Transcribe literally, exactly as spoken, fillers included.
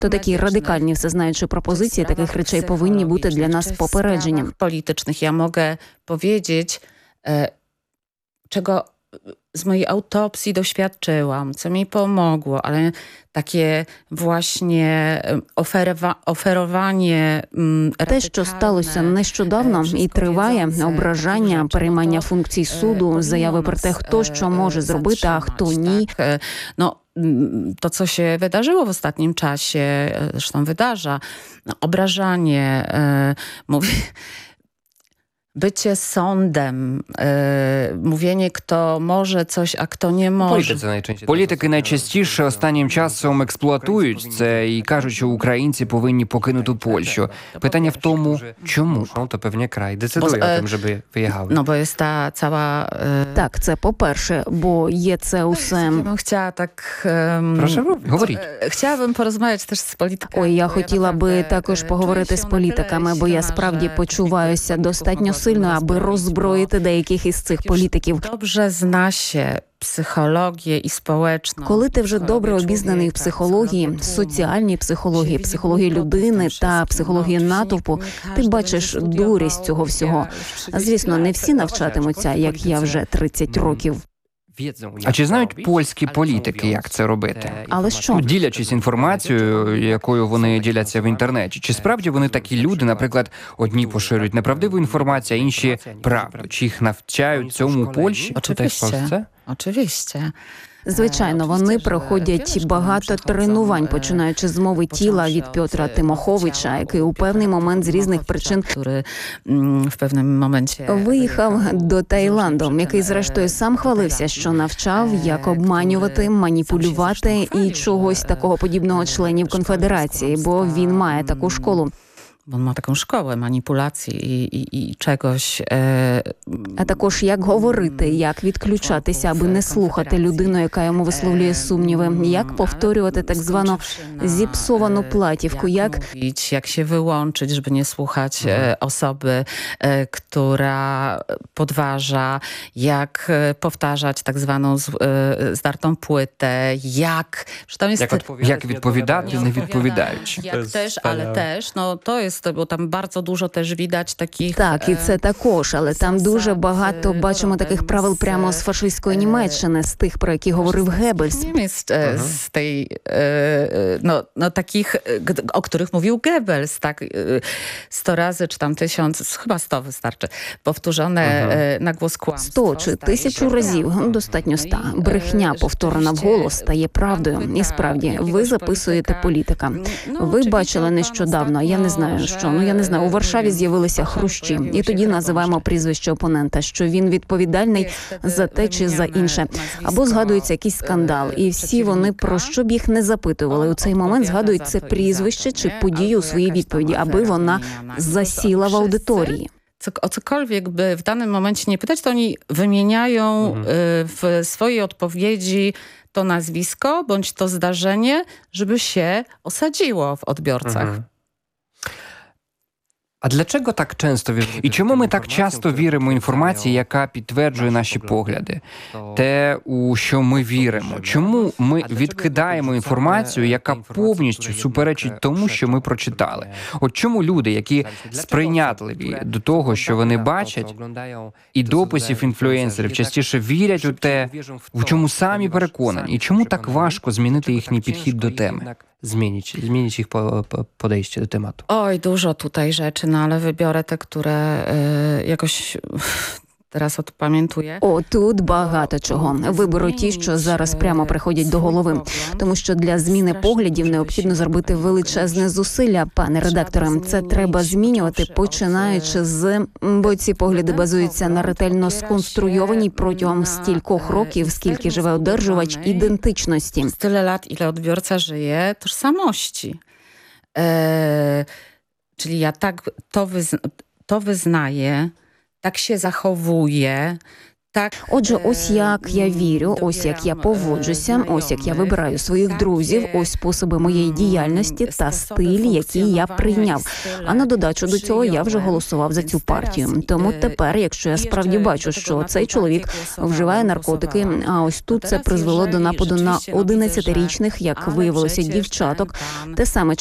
То такі радикальні всезнаючі пропозиції таких речей повинні бути для нас попередженням. Politycznych ja mogę powiedzieć, czego z mojej autopsji doświadczyłam, co mi pomogło, ale takie właśnie oferowa- oferowanie... Те, що сталося нещодавно і триває, ображання, переймання функцій суду, zаяwy про те, хто що може зробити, а хто ні. No, to, co się wydarzyło w ostatnim czasie, zresztą wydarza, obrażanie, mówię... Bycie sądem, e, mówienie, kto може coś, а хто не може. Політики найчастіше останнім часом експлуатують це і кажуть, що українці повинні покинути Польщу. Питання в тому, чому? To pewnie kraj decyduje o tym, żeby wyjechały. No bo jest ta cała... E... Так, це по-перше, бо є це усе... Ja bym chciała tak... Um... Proszę, говоріть. Chciałabym porozmawiać też z politykami. Ой, я хотіла би також поговорити з політиками, бо я справді почуваюся достатньо сильно, аби роззброїти деяких із цих політиків. Добре зна się психологія і społeczną. Коли ти вже добре обізнаний в психології, соціальній психології, психології людини та психології натовпу, ти бачиш дурість цього всього. Звісно, не всі навчатимуться, як я вже тридцять років. А чи знають польські політики, як це робити? Але що? Ділячись інформацією, якою вони діляться в інтернеті. Чи справді вони такі люди, наприклад, одні поширюють неправдиву інформацію, а інші правду? Чи їх навчають цьому у Польщі? Oczywiście. Oczywiście. Звичайно, вони проходять багато тренувань, починаючи з мови тіла від Петра Тимоховича, який у певний момент з різних причин в певному моменті виїхав до Таїланду, який зрештою сам хвалився, що навчав, як обманювати, маніпулювати і чогось такого подібного членів конфедерації, бо він має таку школу. Він має таку школу маніпуляцій і, і, і чогось. Е... А також як говорити, як відключатися, аби не слухати людину, яка йому висловлює сумніви, як повторювати так звану зіпсовану платівку, як... Jak się wyłączyć, żeby nie słuchać e, osoby, e, która podważa, jak e, powtarzać tak zwaną z, e, zdartą płytę, jak... Że tam jest... Jak відповідати, не відповідаючи. Jak też, ale też, no to jest, bo tam bardzo dużo też widać takich... Так, і це також, але там дуже багато бачимо таких правил прямо з фашистської Німеччини, з тих, про які говорив Геббельс. Jest e, z tej, e, no, no takich, o których mówił Goebbels, tak, sto razy, czy tam tysiąc, chyba sto wystarczy, powtórzone e, na głos kłamstwo. Сто чи тисячу разів, достатньо ста. Брехня, повторена вголос, стає правдою. І справді, ви записуєте політика. Ви бачили нещодавно, я не знаю що, ну я не знаю, у Варшаві з'явилися хрущі. І тоді називаємо прізвище опонента, що він відповідальний за те чи за інше. Або згадується якийсь скандал. І всі вони, про що б їх не запитували, у цей момент згадують це прізвище чи подію у своїй відповіді, аби вона засіла в аудиторії. O cokolwiek by w danym momencie nie pytać, to oni wymieniają mhm. w swojej odpowiedzi to nazwisko bądź to zdarzenie, żeby się osadziło w odbiorcach. Mhm. А для чого так часто віримо? І чому ми так часто віримо інформації, яка підтверджує наші погляди? Те, у що ми віримо. Чому ми відкидаємо інформацію, яка повністю суперечить тому, що ми прочитали? От чому люди, які сприйнятливі до того, що вони бачать, і дописів інфлюенсерів частіше вірять у те, в чому самі переконані? І чому так важко змінити їхній підхід до теми? Zmienić, zmienić ich po, po, podejście do tematu. Oj, dużo tutaj rzeczy, no ale wybiorę te, które y, jakoś teraz odpamiętuję. О, тут багато чого. Виберу ті, що зараз прямо приходять до голови. Тому що для зміни поглядів необхідно зробити величезне зусилля, пане редакторе. Це треба змінювати, починаючи з... Бо ці погляди базуються на ретельно сконструйованій протягом стількох років, скільки живе одержувач ідентичності. Tyle lat, ile odbiorca żyje, tożsamości. E, czyli ja tak to, wyzna, to wyznaję, tak się zachowuje, Так. Отже, ось як я вірю, ось як я поводжуся, ось як я вибираю своїх друзів, ось способи моєї діяльності та стиль, який я прийняв. А на додачу до цього я вже голосував за цю партію. Тому тепер, якщо я справді бачу, що цей чоловік вживає наркотики, а ось тут це призвело до нападу на одинадцятирічних, як виявилося, дівчаток, те саме